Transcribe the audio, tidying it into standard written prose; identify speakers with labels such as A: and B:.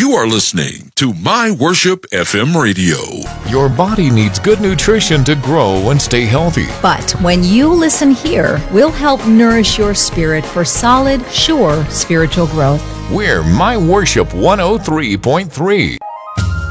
A: You are listening to My Worship FM Radio.
B: Your body needs good nutrition to grow and stay healthy.
C: But when you listen here, we'll help nourish your spirit for solid, sure spiritual growth.
B: We're My Worship 103.3.